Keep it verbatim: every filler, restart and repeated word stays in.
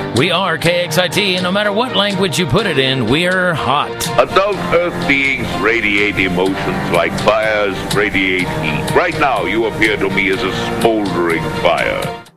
We are K X I T, and no matter what language you put it in, we're hot. Adult Earth beings radiate emotions like fires radiate heat. Right now, you appear to me as a smoldering fire.